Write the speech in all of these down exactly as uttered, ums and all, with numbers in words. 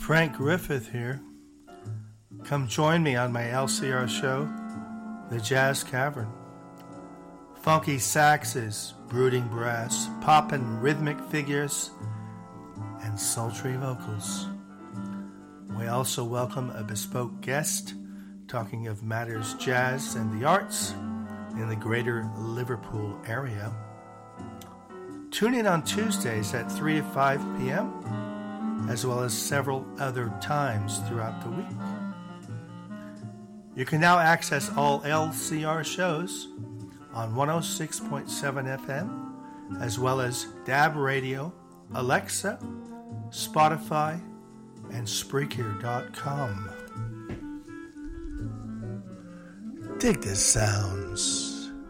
Frank Griffith here. Come join me on my L C R show, The Jazz Cavern. Funky saxes, brooding brass, poppin' rhythmic figures, and sultry vocals. We also welcome a bespoke guest talking of matters jazz and the arts in the greater Liverpool area. Tune in on Tuesdays at three to five p.m., as well as several other times throughout the week. You can now access all L C R shows on one oh six point seven F M, as well as D A B Radio, Alexa, Spotify, and Spreaker dot com. Dig the sounds.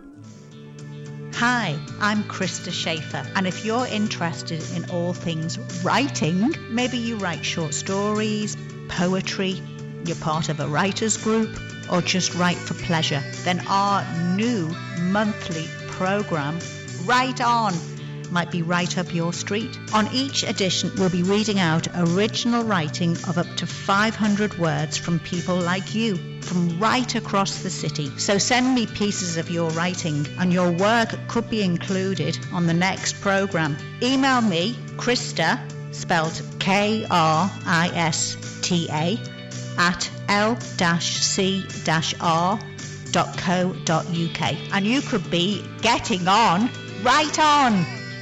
Hi, I'm Krista Schaefer, and if you're interested in all things writing, maybe you write short stories, poetry, you're part of a writers group, or just write for pleasure, then our new monthly program, Write On, might be right up your street. On each edition, we'll be reading out original writing of up to five hundred words from people like you, from right across the city. So send me pieces of your writing, and your work could be included on the next programme. Email me, Krista, spelled K R I S T A, at l c r dot co dot u k, and you could be getting on right on.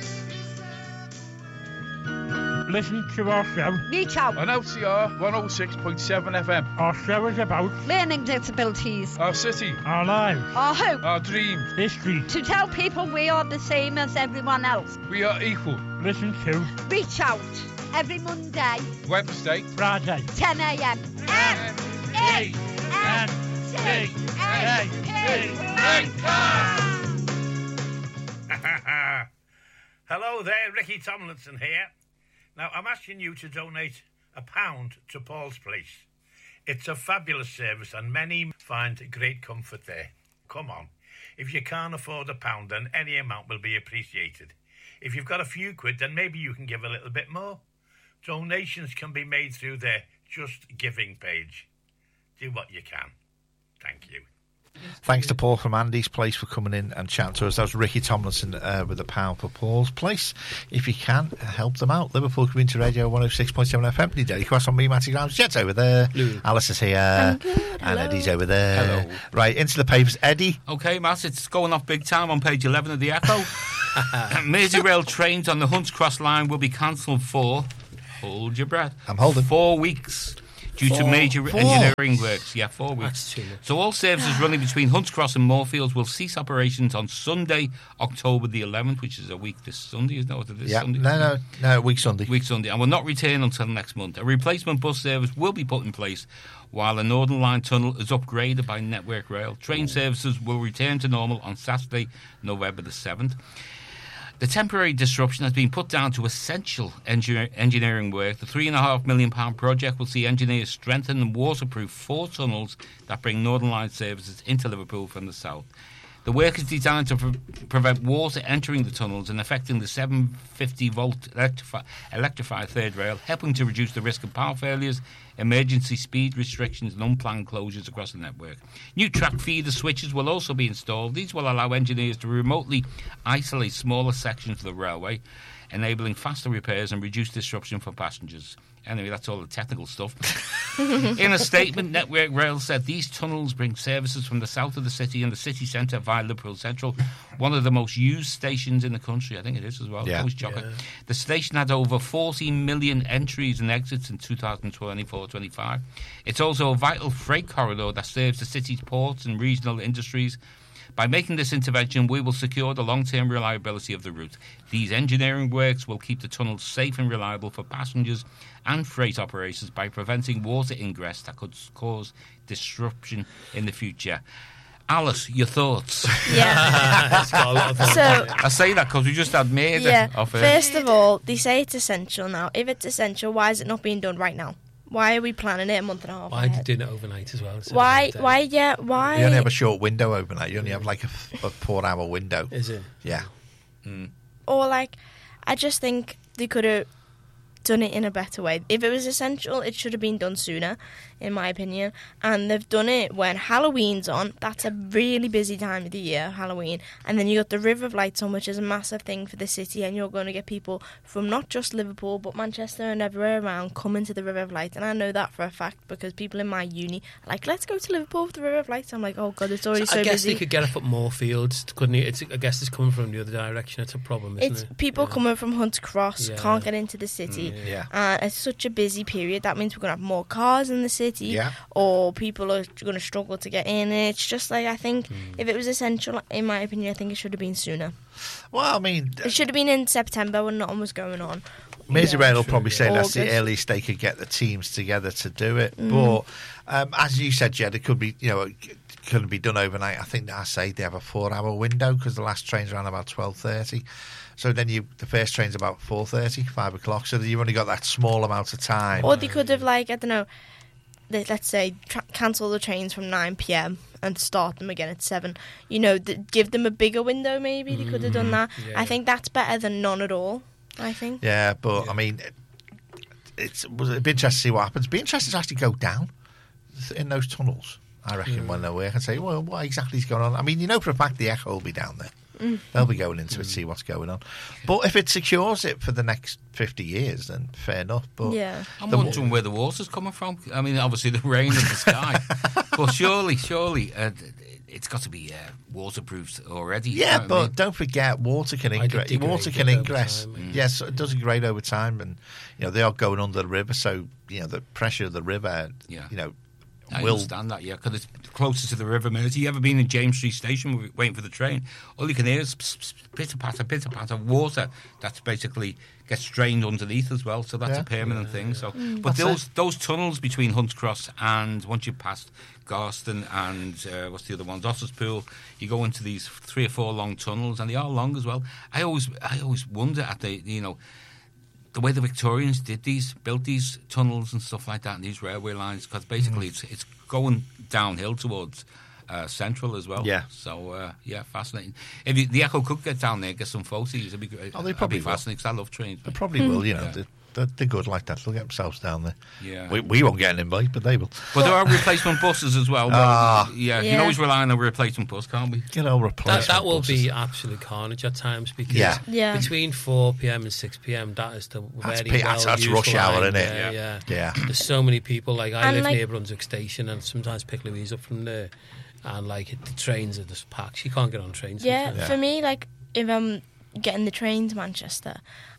Listen to our show. Reach out on L C R one oh six point seven F M. Our show is about learning disabilities, our city, our lives, our hope, our dreams, history. To tell people we are the same as everyone else. We are equal. Listen to Reach Out every Monday, Wednesday, Friday, ten a.m. M E N C A P. Hello there, Ricky Tomlinson here. Now, I'm asking you to donate a pound to Paul's Place. It's a fabulous service and many find great comfort there. Come on. If you can't afford a pound, then any amount will be appreciated. If you've got a few quid, then maybe you can give a little bit more. Donations can be made through their Just Giving page. Do what you can. Thank you. Thanks to Paul from Andy's Place for coming in and chatting to us. That was Ricky Tomlinson uh, with a pound for Paul's Place. If you can, help them out. Liverpool Community Radio one oh six point seven F M. Daily Cross on me, Matty Grimes. Jet's over there. Hello. Alice is here. And Hello. Eddie's over there. Hello. Right, into the papers. Eddie. OK, Matt, it's going off big time on page eleven of the Echo. Merseyrail trains on the Hunts Cross line will be cancelled for, hold your breath, I'm holding. four weeks. Due four, to major four. engineering works. Yeah, four weeks. That's too much. So all services running between Hunts Cross and Moorfields will cease operations on Sunday, October the eleventh, which is a week this Sunday, isn't it? Or this Yeah, Sunday? no, no, no, week Sunday. Week Sunday, and will not return until next month. A replacement bus service will be put in place while the Northern Line tunnel is upgraded by Network Rail. Train services will return to normal on Saturday, November the seventh. The temporary disruption has been put down to essential engineer- engineering work. The three point five million pounds project will see engineers strengthen and waterproof four tunnels that bring Northern Line services into Liverpool from the south. The work is designed to pre- prevent water entering the tunnels and affecting the seven hundred fifty volt electrifi- electrified third rail, helping to reduce the risk of power failures, emergency speed restrictions and unplanned closures across the network. New track feeder switches will also be installed. These will allow engineers to remotely isolate smaller sections of the railway, enabling faster repairs and reduce disruption for passengers. Anyway, that's all the technical stuff. In a statement, Network Rail said these tunnels bring services from the south of the city and the city centre via Liverpool Central, one of the most used stations in the country. I think it is as well. Yeah. Always chocolate. Yeah. The station had over fourteen million entries and exits in two thousand twenty-four twenty-five. It's also a vital freight corridor that serves the city's ports and regional industries. By making this intervention, we will secure the long-term reliability of the route. These engineering works will keep the tunnel safe and reliable for passengers and freight operations by preventing water ingress that could cause disruption in the future. Alice, your thoughts? Yeah. It's got a lot of thoughts. So, I say that because we just had made yeah, it. Of it. First of all, they say it's essential now. If it's essential, why is it not being done right now? Why are we planning it a month and a half Why are ahead? they doing it overnight as well? Why, why, yeah, why? You only have a short window overnight. You only have like a, a four-hour window. Is it? Yeah. Mm. Or like, I just think they could have done it in a better way. If it was essential, it should have been done sooner, in my opinion. And they've done it when Halloween's on. That's a really busy time of the year, Halloween. And then you got the River of Lights on, which is a massive thing for the city. And you're going to get people from not just Liverpool, but Manchester and everywhere around coming to the River of Light. And I know that for a fact because people in my uni are like, let's go to Liverpool for the River of Lights. I'm like, oh God, it's already so, so I guess busy. they could get up at Moorfields, couldn't it? It's, I guess it's coming from the other direction. It's a problem, isn't It's it? people Yeah. coming from Hunts Cross Yeah. can't get into the city. Mm, yeah. And it's such a busy period. That means we're going to have more cars in the city. Yeah. Or people are going to struggle to get in. It's just like, I think if it was essential, in my opinion, I think it should have been sooner. Well, I mean, It should have been in September when nothing was going on. Maisie Rail will probably yeah. say that's the August. earliest they could get the teams together to do it. Mm. But um, as you said, Jed, it could be, you know, it couldn't be done overnight. I think I say they have a four-hour window because the last train's around about twelve thirty. So then you, the first train's about four thirty, five o'clock. So you've only got that small amount of time. Or they could have, like, I don't know, they, let's say, tra- cancel the trains from nine p.m. and start them again at seven. You know, th- give them a bigger window, maybe. They could have done that. yeah. I think that's better than none at all, I think. Yeah, but Yeah. I mean, it, it's was it'd be interesting to see what happens. Be interested to actually go down in those tunnels. I reckon when they work and say, well, what exactly is going on? I mean, you know for a fact the Echo will be down there. Mm. They'll be going into it, see what's going on. But if it secures it for the next fifty years, then fair enough. But Yeah. I'm the- wondering where the water's coming from. I mean, obviously the rain and the sky, but surely, surely, uh, it's got to be uh, waterproofed already. you Yeah, know what but I mean? don't forget, water can I ingress. degrade Water it can over ingress. time, Yes, it does degrade over time, and you know they are going under the river, so you know the pressure of the river. Yeah. You know, I will understand that, yeah, because it's closer to the river. Mersey. You ever been in James Street Station waiting for the train? All you can hear is pitter patter, pitter patter, water that's basically gets drained underneath as well. So that's Yeah. a permanent thing. So, but That's those it. those tunnels between Hunts Cross and once you pass Garston and uh, what's the other one, Dosserspool, you go into these three or four long tunnels, and they are long as well. I always I always wonder at the you know. the way the Victorians did these, built these tunnels and stuff like that, and these railway lines, because basically it's it's going downhill towards uh, Central as well. Yeah. So uh, yeah, fascinating. If you, the Echo could get down there, get some photos, it'd be great. Oh, they That'd probably be will. fascinating. 'Cause I love trains. they probably will. You know, Yeah. they're, they're, they're good like that. They'll get themselves down there. Yeah. We, we won't get an invite, but they will. But there are replacement buses as well. Ah. yeah, you Yeah. can always rely on a replacement bus, can't we? You know, That, replacement that will buses. be absolute carnage at times because Yeah. Yeah. between four p.m. and six p.m. that is the That's very pe- well that's- that's used rush hour, line. isn't it? Yeah, Yeah. yeah. Yeah. There's so many people. Like I And, live like- near Brunswick Station and sometimes pick Louise up from there, and like the trains are just packed. She can't get on trains. Yeah, sometimes. for me, like, if I'm getting the train to Manchester,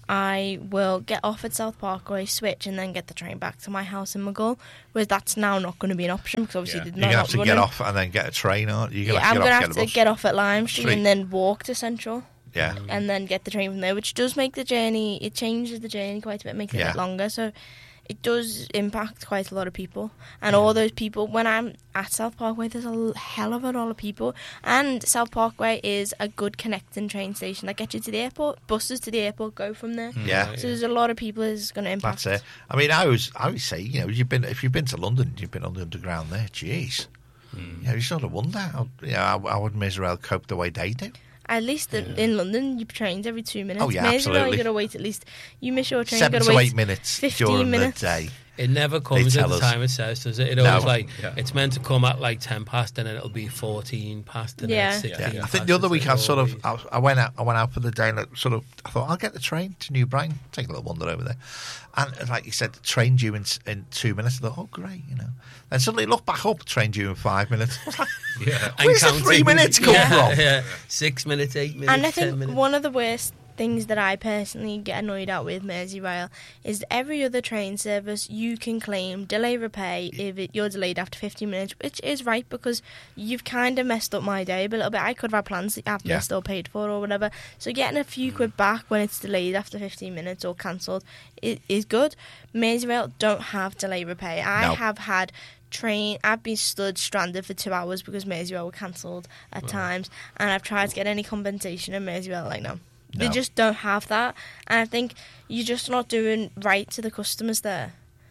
I will get off at South Parkway, switch, and then get the train back to my house in McGull, whereas that's now not going to be an option because obviously Yeah. they're You're not going to have to running. get off and then get a train, aren't you? You're Yeah, gonna I'm have going to to have get off, to get off at Lime Street, Street. and then walk to Central. Yeah. And then get the train from there, which does make the journey, it changes the journey quite a bit, makes it Yeah. a bit longer, so it does impact quite a lot of people. And all those people, when I'm at South Parkway, there's a l- hell of a lot of people. And South Parkway is a good connecting train station that gets you to the airport. Buses to the airport go from there. Yeah. So there's a lot of people it's going to impact. That's it. I mean, I always, I always say, you know, you've been if you've been to London, you've been on the underground there. Jeez, Hmm. you know, you sort of wonder how, you know, how, how would Merseyrail cope the way they do. At least in, in London, you trains every two minutes. Oh, yeah, Merseyrail, absolutely. you got to wait at least. You miss your train, Seven got to to wait eight minutes fifteen during minutes. the day. It never comes at tell the us. time it says, does it? It No. always like Yeah. it's meant to come at like ten past, and then it'll be fourteen past, and Yeah. then sixteen. Yeah, I past. think the other It's week like I sort of always- I, I went out I went out for the day and I sort of I thought I'll get the train to New Brighton, take a little wander over there, and like you said, the train due in in two minutes. I thought, oh great, you know. Then suddenly look back up, train due in five minutes. I was like, Yeah. And where's the counting. three minutes come yeah, from? Yeah. Six minutes, eight minutes, And I ten think minutes. one of the worst things that I personally get annoyed at with Merseyrail is every other train service you can claim delay repay if it, you're delayed after fifteen minutes, which is right because you've kind of messed up my day a little bit. I could have had plans that I've Yeah. missed or paid for or whatever. So getting a few quid back when it's delayed after fifteen minutes or cancelled is, is good. Merseyrail don't have delay repay. I No. have had train I've been stood stranded for two hours because Merseyrail were cancelled at times, and I've tried to get any compensation, and Merseyrail like no. They No. just don't have that, and I think you're just not doing right to the customers there.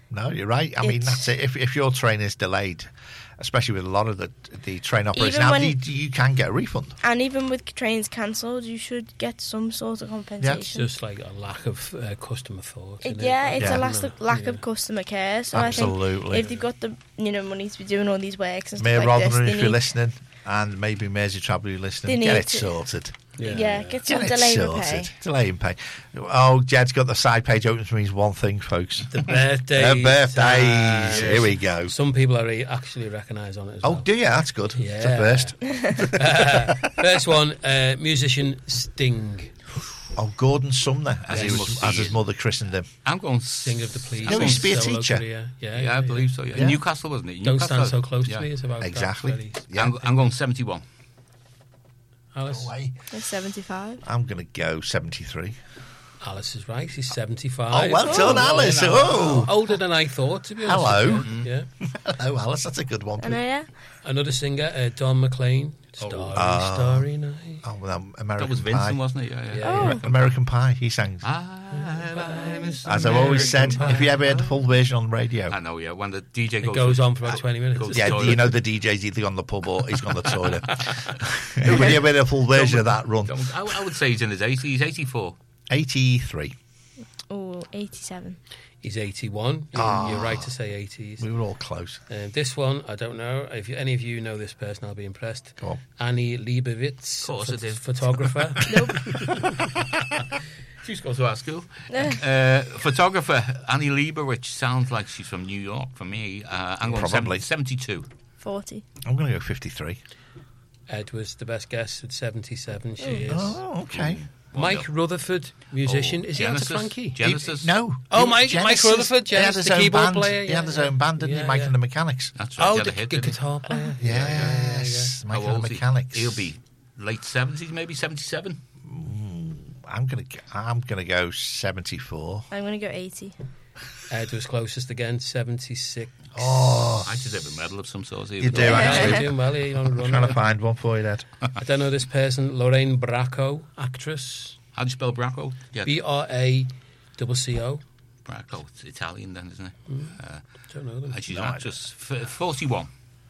No, you're right. I mean, It's- that's it. If, if your train is delayed, especially with a lot of the the train operators Even now, when- you, you can get a refund. And even with trains cancelled, you should get some sort of It's compensation. just like a lack of uh, customer thought. It- isn't yeah, it? it's Yeah. a lack, of, lack Yeah. of customer care. So I Absolutely. think if they've got the you know money to be doing all these works and stuff Mayor like this, Rotherham, they if you're need, listening, and maybe Mersey Travel, you're listening, They get need it to- sorted. yeah, get some Get it delay sorted. repay. Delay and pay. Oh, Jed's got the side page open, which means one thing, folks. The birthdays. Her birthdays. Ah, Here we go. Some people are actually recognise on it as Oh, well. do you? That's good. Yeah. It's a first. Uh, first one, uh, musician Sting. Oh, Gordon Sumner, as, Yeah, he he was, must as be. his mother christened him. I'm going. Singer of the Police. No, he used to be a Solo teacher. career. Yeah, Yeah, I believe so. Yeah. Yeah. Newcastle, wasn't it? Don't Newcastle. stand so close Yeah. to me. It's about that, Exactly. really. Yeah. I'm, I'm going seventy-one. Alice. No way. It's seventy-five. I'm going to go seventy-three. Alice is right. He's seventy-five. Oh, well done, Alice. Oh. Older than I thought, to be honest. Hello. with you. Yeah. Hello, Alice. That's a good one. I know, yeah. Another singer, uh, Don McLean. Starry, Oh. Starry Night. Oh, well, um, American That was Pie. Vincent, wasn't it? Yeah, yeah. Yeah. Amer- American Pie, he sang. I'm As I've always said, American if you ever heard the Pie. full version on the radio, I know, yeah. When the D J It goes, goes to- on for about twenty minutes. goes to yeah, the you toilet. know the D J's either gone to the pub or he's gone to the toilet. If you ever heard the full version of that run, Don't- I, I would say he's in his eighties, eighty-four. eighty-three. Oh, eighty-seven. He's eighty-one. You're, Ah. you're right to say eighties. We were all close. Um, this one, I don't know. If you, any of you know this person, I'll be impressed. Go on. Annie Leibovitz, Of course phot- I do. photographer. She's going to our school. uh, photographer Annie Leibovitz sounds like she's from New York for me. Uh, I'm going Probably. seventy-two. forty. I'm going to go fifty-three. Ed was the best guess at seventy-seven. She is. Oh, okay. Mike Rutherford, musician. Oh, is he out to Genesis. Frankie? Genesis. He- no. Oh, He- Mike- Mike Rutherford, He had Genesis, his the own keyboard band. player, He yeah, had his yeah. own band, didn't Yeah, he? Mike yeah. and the Mechanics. That's right. Oh, he had the, a hit, the didn't he? guitar player. Yes. Mike How and old the is he? Mechanics. He'll be late seventies, maybe seventy-seven. I'm going to. I'm going to go seventy-four. I'm going to go eighty. Ed was closest again, seventy-six. Oh, I should have a medal of some sort. You do, actually. You're doing well here. You're on a I'm run. trying to Ed. find one for you, Dad. I don't know this person. Lorraine Bracco, actress. How do you spell Bracco? Yeah, B R A C C O. Bracco. It's Italian then, isn't it? Uh, Don't know them. and she's No an idea. actress. F- forty-one.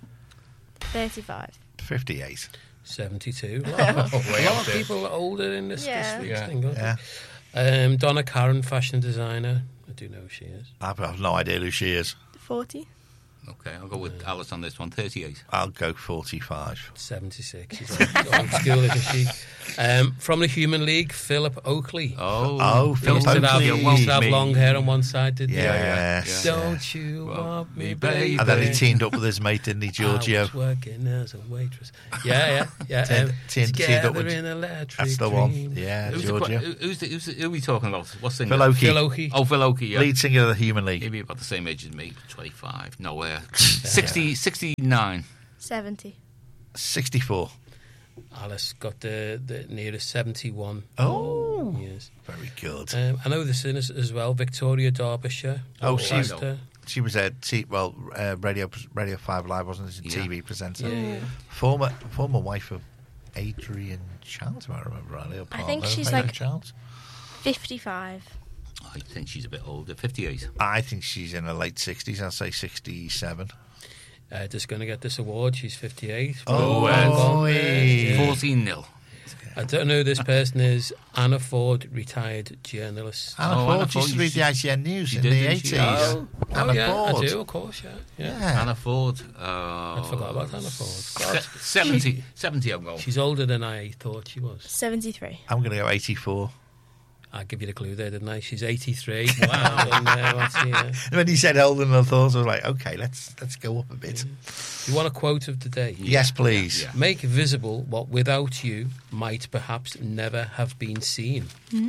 thirty-five. fifty-eight. seventy-two. A lot of, a lot of people are older in this, Yeah. this week's Yeah. thing. aren't Yeah. they? Um, Donna Karen, fashion designer. I do know who she is. I've I've no idea who she is. forty. Okay, I'll go with Alice on this one. thirty-eight. I'll go forty-five. seventy-six. She's old, old school, isn't she? Um, from the Human League, Philip Oakley. Oh, Oh, He Philip used to have, Oakley. he used to have Me. long hair on one side, didn't Yes. he? yeah. Don't you Well, want me, me, baby? baby. And then he teamed up with his mate, didn't he, I Giorgio? was working as a waitress. Yeah, yeah, yeah. Teamed- um, teamed- teamed together up with- in electric That's the one. dreams. Yeah, Who's the, que- Giorgio. who- who's the, who's the, who are we talking about? What's the Phil Oakey. Phil Oakey. Oh, Phil Oakey, yeah. Lead singer of the Human League. He'd be about the same age as me, twenty-five. No, uh, sixty, sixty-nine. seventy. sixty-four. Alice got the, the nearest seventy-one. Oh. Yes. Very good. Um, I know this is as well. Victoria Derbyshire. Oh, Oh, she's- sister. She was a T, well, uh, radio Radio Five Live, wasn't she? Yeah. T V presenter. Yeah, yeah. Former former wife of Adrian Childs, if I remember rightly. or I think partner of she's Adrian like- Childs. fifty-five. I think she's a bit older, fifty-eight. I think she's in her late sixties. I'll say sixty-seven. Uh, just going to get this award. She's fifty-eight. Oh, Well, oi. yeah. fourteen nil. I don't know who this person is. Anna Ford, retired journalist. Anna Oh, Ford Anna used Ford, to read she- the I T N News she in did, the didn't she? eighties. Oh, oh Anna yeah, Ford. I do, of course, yeah. yeah. Yeah. Anna Ford. Uh, I forgot about Anna Ford. se- seventy. seventy, I'm going. She's older than I thought she was. seventy-three. I'm going to go eighty-four. I give you the clue there, didn't I? She's eighty-three. Wow. and, uh, what's the, uh, When he said older than I thought, I was like, okay, let's let's go up a bit. you want a quote of the day? Yes, please. Yeah. Make visible what without you might perhaps never have been seen.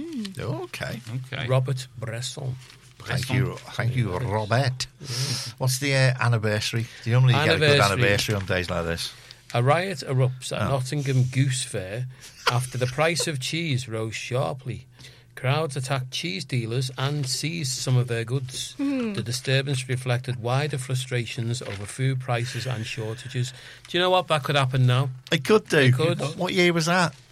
Okay. Okay. Robert Bresson. Thank you, thank you, Robert. What's the uh, anniversary? Do you normally get a good Anniversary. anniversary on days like this? A riot erupts at Oh. Nottingham Goose Fair after the price of cheese rose sharply. Crowds attacked cheese dealers and seized some of their goods. The disturbance reflected wider frustrations over food prices and shortages. Do you know what? That could happen now. It could do. It could. What year was that?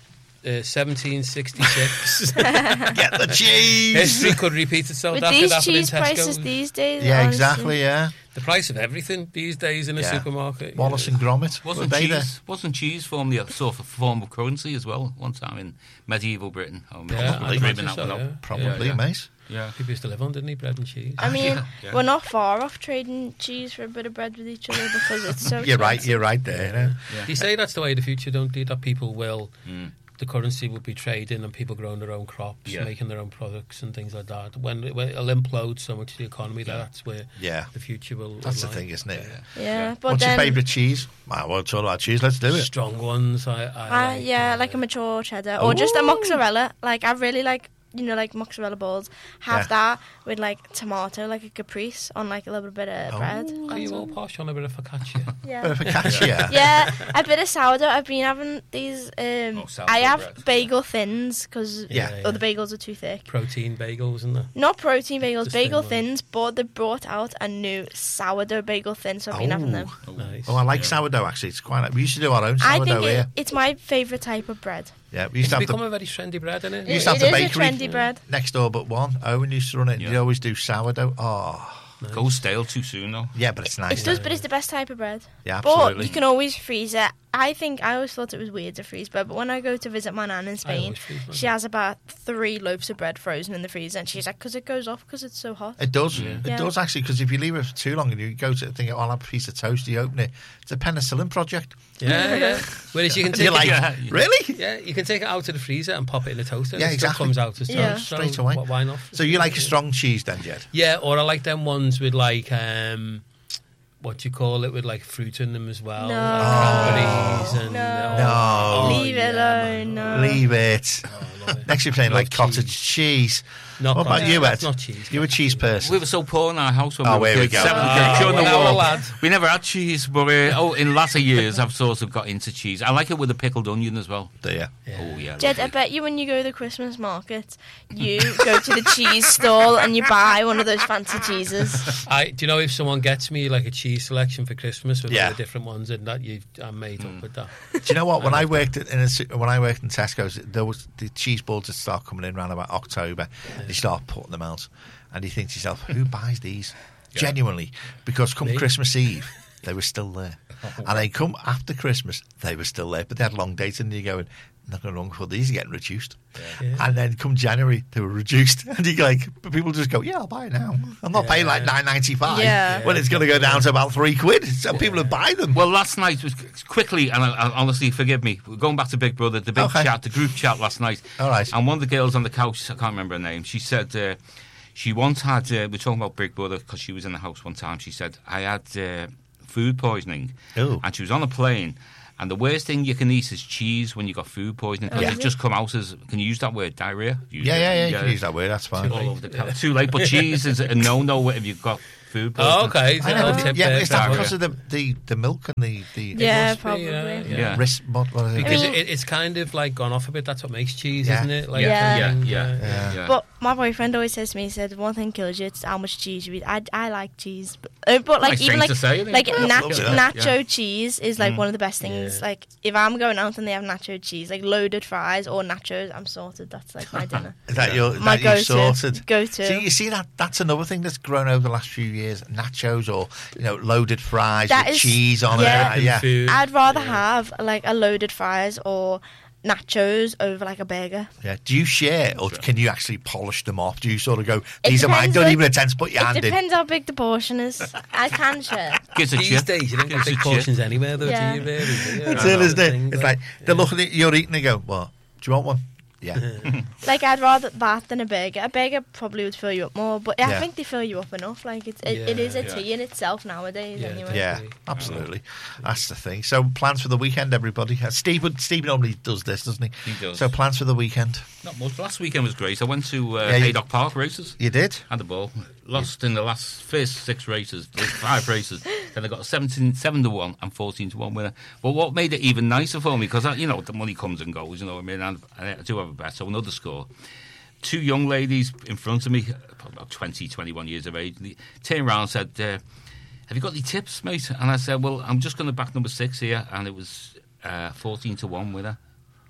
uh, seventeen sixty-six. Get the cheese. History could repeat itself. With after these that cheese in Tesco's. prices these days. Yeah, honestly. exactly. Yeah. The price of everything these days in a Yeah. supermarket. Wallace yeah. and Gromit. Wasn't Were they there? cheese? Wasn't cheese formerly a sort of form of currency as well? One time in medieval Britain. Oh, Yeah, I'm I dreaming imagine that so, one up. yeah. Probably, Yeah, yeah. mate. Yeah. People used to live on, didn't he? Bread and cheese. I mean, Yeah. we're not far off trading cheese for a bit of bread with each other because it's so. You're right. expensive. You're right there. Yeah. Yeah. They say that's the way of the future, don't they? That people will, Mm. the currency will be trading and people growing their own crops, Yeah. making their own products and things like that. When, when it'll implode so much the economy, that that's where Yeah. the future will. That's the lie. thing, isn't it? Yeah, but What's then. your favourite cheese? Well, we'll talk about cheese. Let's do it. Strong ones. I, I Uh, like, yeah, uh, like a mature cheddar or just a mozzarella. Like I really like, you know, like mozzarella balls. Have Yeah. that with like tomato, like a caprese on like a little bit of Oh. bread. Are you That's all all. posh on a bit of focaccia? Bit Yeah. of focaccia. Yeah, a bit of sourdough. I've been having these. Um, Oh, sourdough I have bread. bagel thins because Yeah. other bagels are too thick. Protein bagels and that. Not protein bagels, Just thin bagel ones. thins. But they brought out a new sourdough bagel thin, so I've been having them. Oh. Nice. Oh, I like sourdough, actually. It's quite. We used to do our own I sourdough think it, here. it's my favourite type of bread. Yeah, we used It's to have become the a very trendy bread, isn't it? You used It- to have the it is a bakery. trendy bread. next door but one. Owen used to run it. and Yeah. You'd always do sourdough. Oh, Goes stale too soon, though. yeah, but it's nice. It does, but it's the best type of bread. Yeah, But absolutely. you can always freeze it. I think I always thought it was weird to freeze bread, but when I go to visit my nan in Spain, always freeze mine. she has about three loaves of bread frozen in the freezer, and she's like, "Because it goes off because it's so hot." It does. Yeah. It Yeah. does actually, because if you leave it for too long and you go to think, oh, I'll have a piece of toast, you open it. It's a penicillin project. Yeah, yeah. Whereas you can And take you're like, it, Yeah. really? yeah, you can take it out of the freezer and pop it in the toaster. Yeah, and it still exactly. comes out as toast. Yeah. So Straight away. wh- Why not? So you like a strong cheese then, Jed? Yeah, or I like them ones with like um, what do you call it, with like fruit in them as well, No. like cranberries and No. uh, No. oh, Leave yeah, it man. alone. No. Leave it. Oh, I love it. Next you're playing Love like cottage cheese. Not What about cottage. you, That's Ed? not cheese. You a cheese person? We were so poor in our house when Oh, we here were we kids. go. Seventh Oh, grade, during the when I was a war. lad. We never had cheese, but uh, oh, in latter years, I've sort of got into cheese. I like it with a pickled onion as well. Do you? Oh yeah, Jed, I lovely. bet you when you go to the Christmas market, you go to the cheese stall and you buy one of those fancy cheeses. I, do you know if someone gets me like a cheese selection for Christmas with Yeah. all the different ones and that, you, I'm made Mm. up with that. Do you know what? When I worked in a, su- when I worked in Tesco's, there was the cheese balls that start coming in around about October. They start putting them out, and you think to yourself, "Who buys these?" Genuinely, because come Me. Christmas Eve, they were still there, and then come after Christmas, they were still there, but they had long dates, and you're going, "Not going wrong for these are getting reduced." Yeah. And then come January, they were reduced, and you like, but people just go, "Yeah, I'll buy it now. I'm not paying like nine ninety five Yeah. when it's going to go down to about three quid." So people will buy them. Well, last night was quickly, and I, I, honestly, forgive me. We're going back to Big Brother, the big Okay. chat, the group chat last night. All right. And one of the girls on the couch, I can't remember her name. She said uh, she once had. Uh, we're talking about Big Brother because she was in the house one time. She said I had uh, food poisoning, Ooh. and she was on a plane. And the worst thing you can eat is cheese when you got food poisoning because Yeah. it's just come out as. Can you use that word, diarrhea? Use Yeah, it. yeah, yeah. You can use that word. That's fine. All over the couch. Too late, but cheese is a no-no if you've got food poisoning. Oh, okay. I know, I'll but- tip yeah, there, but is that Sarah. because of the, the, the milk and the the Yeah, must be, probably. yeah, yeah. Yeah. Wrist, what, what is it? Because I mean- it, it's kind of like gone off a bit. That's what makes cheese, Yeah. isn't it? Like, Yeah. Yeah, and, yeah, uh, Yeah. yeah. But my boyfriend always says to me, he said, one thing kills you, it's how much cheese you eat. I, I like cheese. But, uh, but like, Nice even thing like, to say, isn't it? like Yeah, nach- love that. nacho Yeah. cheese is like one of the best things. Yeah. Like, if I'm going out and they have nacho cheese, like loaded fries or nachos, I'm sorted. That's like my dinner. Is that your My that you go-to. sorted? Go-to. See, you see that that's another thing that's grown over the last few years. Nachos or you know loaded fries That with is- cheese on yeah. it. Yeah, Food. I'd rather have like a loaded fries or nachos over like a burger. yeah. Do you share or can you actually polish them off? Do you sort of go, "These are mine"? depends, Don't like- even attempt to put your It hand in. depends how big the portion is. I can share. Gives a These chip. days, you don't Gives get big a chip. portions anywhere, though, Yeah. do you, really? Yeah, That's it, isn't it? things It's like they're looking at you're eating. They go, "What? Do you want one?" Yeah. Like I'd rather that than a burger. A burger probably would fill you up more, but I Yeah. think they fill you up enough. Like it's it, it Yeah, is a yeah. tea in itself nowadays. Yeah, anyway. Yeah, Definitely. absolutely. That's the thing. So plans for the weekend, everybody. Uh, Steve would, Steve normally does this, doesn't he? He does. So plans for the weekend. Not much. Last weekend was great. I went to uh, Yeah, you- Haydock Park races. You did. Had the ball. Lost in the last first six races, like five races. Then I got seventeen, seven to one and fourteen to one winner. But what made it even nicer for me, because you know the money comes and goes, you know what I mean. And I do have a bet, so another score. Two young ladies in front of me, probably about twenty, twenty-one years of age, they turned around and said, uh, "Have you got any tips, mate?" And I said, "Well, I'm just going to back number six here," and it was uh, fourteen to one winner.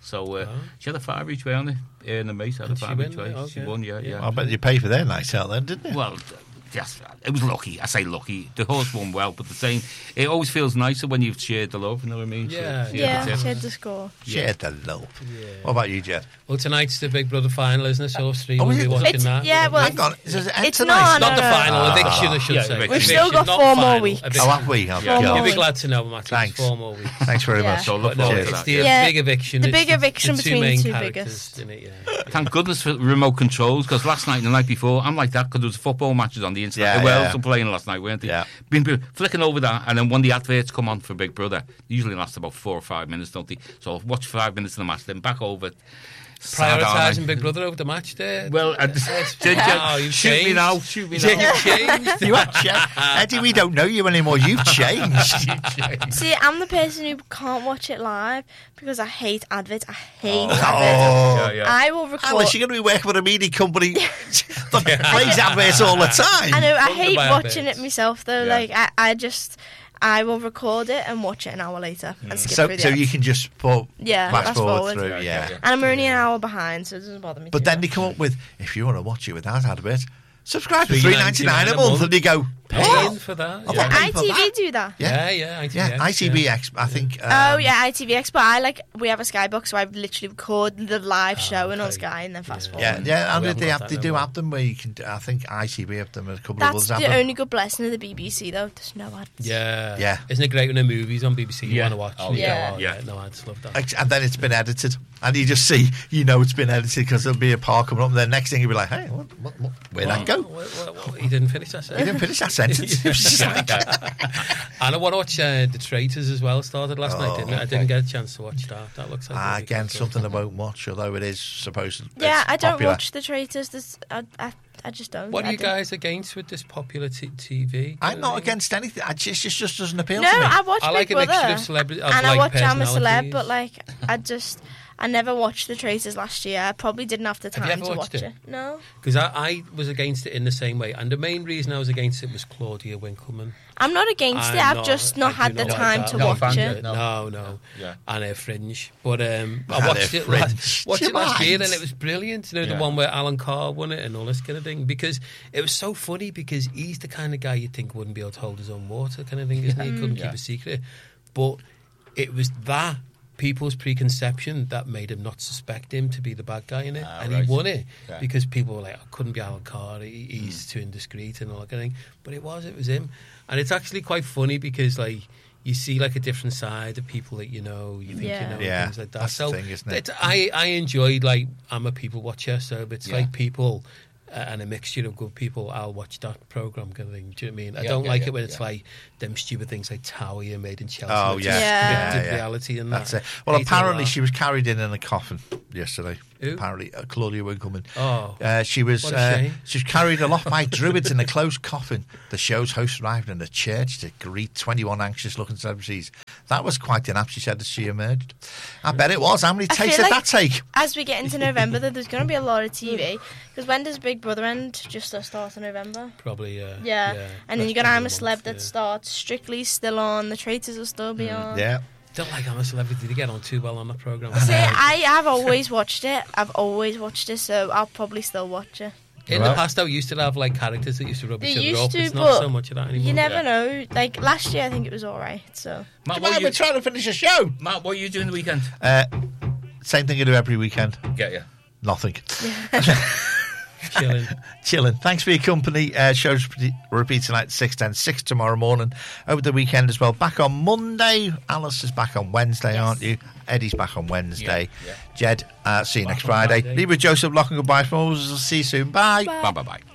So uh, she had a five each way on it. Uh, and the mate had a Did she five win? each way. Oh, She yeah. won, yeah, yeah. I bet you pay for their night out then, didn't you? Well, yes, it was lucky. I say lucky. The horse won well, but the same. It always feels nicer when you've shared the love. You know what I mean? Yeah, So, Yeah, that's it. shared the score. Shared the love. What about you, Jed? Well, tonight's the Big Brother final, isn't it? So us three Oh, will is be it? watching It's- that. yeah, well, Hang on. Is it It's tonight? not, It's not the no, no. final, Ah. eviction, I should Yeah, say. eviction. We've Eviction, still got not four more final, weeks. eviction. Oh, have we? Oh, Yeah. Four God. more You'll be weeks. glad to know, Matt. Thanks. It's four more weeks. Thanks very Yeah. much. So look But no, forward it's to that. the Yeah. big eviction. The It's big eviction the two between the main two characters biggest. in it, yeah. Thank goodness for remote controls, because last night and the night before, I'm like that because there was football matches on the internet. Yeah, Wales yeah. were playing last night, weren't they? Yeah. Been, been flicking over that, and then when the adverts come on for Big Brother, they usually last about four or five minutes, don't they? So I'll watch five minutes of the match, then back over. sad, aren't I? Prioritising Big Brother over the match there. Well, I just, did you, Oh, you've shoot me changed. now, shoot me Yeah, now. you've changed. You have changed. Eddie, we don't know you anymore. You've changed. See, I'm the person who can't watch it live because I hate adverts. I hate adverts. Oh. Yeah, yeah. I will How record. is she going to be working with a media company that plays adverts all the time? I know. I Wonder hate by watching adverts. it myself though. Yeah. Like I, I just, I will record it and watch it an hour later and skip So, through the so ads. you can just put Yeah, fast fast forward, forward. through, Yeah, yeah. yeah, yeah. And I'm only an hour behind, so it doesn't bother me. But too then much. they come up with, if you want to watch it without adverts, subscribe for three three ninety nine a month, and you go, Paying oh, for that. Oh, Yeah, but- I T V do that. yeah, yeah, yeah. I T V yeah, X, I T V X. I think. Um, Oh yeah, I T V X. But I like we have a Skybox, so I literally record the live show and on okay. Sky and then fast Yeah. forward. Yeah, yeah, We and haven't they got have that they no do more. have them where you can. do- I think I T V have them, and a couple of That's others have the them. only good blessing of the B B C though. There's no ads. Yeah. Yeah. Isn't it great when a movie's on B B C you Yeah. want to watch? Oh, and you yeah. go, oh, Yeah. yeah. No, I just love that. Ex- And then it's been edited, and you just see, you know, it's been edited because there'll be a part coming up, and the next thing you'll be like, hey, what, what, what, where'd that go? What, what, what, he didn't finish that He sentence. didn't finish that sentence. It was just like, And I want to watch uh, The Traitors as well. Started last night, didn't it? I okay. didn't get a chance to watch that. That looks like ah, a really again, good something I won't watch, although it is supposed to. Yeah, it's I don't popular. watch the Traitors. There's, I, I, I just don't. What are I you don't- guys against with this popular t- TV? I'm not against anything. I just, it just doesn't appeal No, to me. I watch I like Big a mixture Brother, of celebrity, of and like I watch I'm a Celeb, personalities. but like I just I never watched the Traitors last year. I probably didn't have the Have you time ever to watched watch it? it. No, Because I, I was against it in the same way, and the main reason I was against it was Claudia Winkleman. I'm not against I'm it. I've not- just I not do had the not like time that. to Not a watch fan, it. No. No, no, Yeah. and her Fringe. But um, I And watched her it, Fringe. last, watched it last Right. year, and it was brilliant. You know, the Yeah. one where Alan Carr won it and all this kind of thing. Because it was so funny because he's the kind of guy you think wouldn't be able to hold his own water, kind of thing, isn't he? He couldn't Yeah. keep a secret. But it was that people's preconception that made him not suspect him to be the bad guy in it, Ah, and right. he won it Yeah. because people were like, "Oh, couldn't be Alan Carr. He, he's too indiscreet and all that kind of thing." But it was, it was him, and it's actually quite funny because like you see like a different side of people that you know, you think Yeah. you know, Yeah, things like that. that's the so thing, isn't it? it's- I I enjoyed like I'm a people watcher, so it's Yeah. like people. Uh, and a mixture of good people, I'll watch that program kind of thing. Do you know what I mean? I Yeah, don't yeah, like yeah, it when it's yeah. like them stupid things like Towie are made in Chelsea. Oh, It's yeah. just Yeah. scripted Yeah, yeah. reality and That's that. it. Well, Hate all apparently that. she was carried in in a coffin yesterday. Who? Apparently, uh, Claudia Winkleman. Oh. Uh, she was What a uh, shame. she was carried aloft by druids in a closed coffin. The show's host arrived in a church to greet twenty-one anxious-looking celebrities. That was quite an app, she said, as she emerged. I bet it was. How many I takes feel did like that take? As we get into November, though, there's going to be a lot of T V. Because when does Big Brother end? Just the start of November. Probably, uh, Yeah, and then you got I'm a Celeb that starts. Strictly still on. The Traitors will still be on. Yeah. Don't like I'm a Celebrity to get on too well on that program. See, I have always watched it. I've always watched it, so I'll probably still watch it. In the past, though, we used to have like characters that used to rub They each other used up. to, It's but not so much of that anymore. you never know. Like last year, I think it was all right. So Matt, Come what on, are you, we're trying to finish a show. Matt, what are you doing the weekend? Uh, same thing I do every weekend. Get you. Nothing. Chilling. Chilling. Thanks for your company. Uh, shows repeat tonight, six ten, six tomorrow morning. Over the weekend as well. Back on Monday. Alice is back on Wednesday, aren't you? Eddie's back on Wednesday. Yeah, yeah. Jed, uh, see you Back next on Friday. Friday. Leave with Joseph Lock and goodbye from us. See you soon. Bye. Bye bye bye.